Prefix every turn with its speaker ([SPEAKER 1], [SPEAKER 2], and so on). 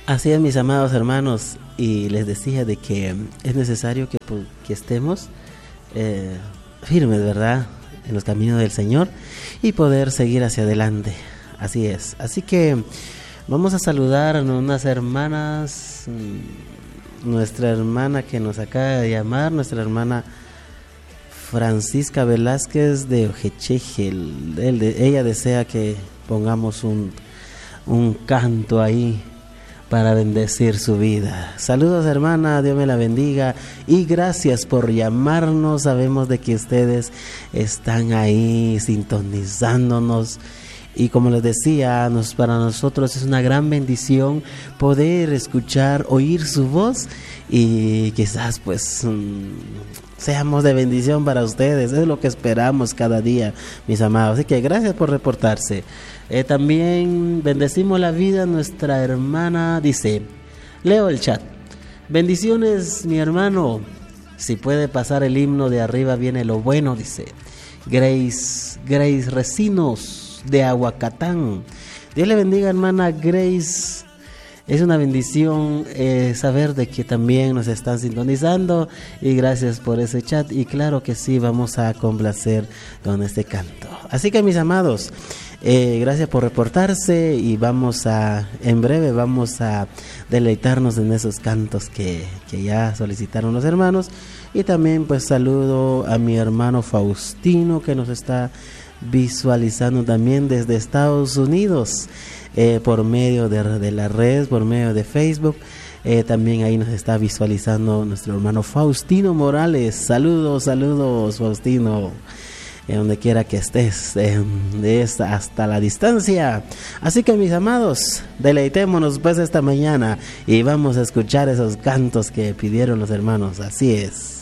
[SPEAKER 1] Así es, mis amados hermanos, y les decía de que es necesario que estemos firmes, ¿verdad?, en los caminos del Señor y poder seguir hacia adelante. Así es. Así que vamos a saludar a unas hermanas. Nuestra hermana que nos acaba de llamar, nuestra hermana Francisca Velázquez de Ojecheje. Ella desea que pongamos un canto ahí para bendecir su vida. Saludos, hermana, Dios me la bendiga y gracias por llamarnos. Sabemos de que ustedes están ahí sintonizándonos y como les decía, para nosotros es una gran bendición poder escuchar, oír su voz y quizás pues seamos de bendición para ustedes. Es lo que esperamos cada día, mis amados. Así que gracias por reportarse. También bendecimos la vida. Nuestra hermana dice, leo el chat: bendiciones, mi hermano, si puede pasar el himno de arriba viene lo bueno, dice Grace Recinos de Aguacatán. Dios le bendiga, hermana Grace. Es una bendición saber de que también nos están sintonizando y gracias por ese chat, y claro que sí, vamos a complacer con este canto. Así que, mis amados, gracias por reportarse y en breve vamos a deleitarnos en esos cantos que ya solicitaron los hermanos. Y también pues saludo a mi hermano Faustino, que nos está visualizando también desde Estados Unidos, por medio de la red, por medio de Facebook. También ahí nos está visualizando nuestro hermano Faustino Morales. Saludos Faustino, donde quiera que estés, hasta la distancia. Así que, mis amados, deleitémonos pues esta mañana y vamos a escuchar esos cantos que pidieron los hermanos. Así es.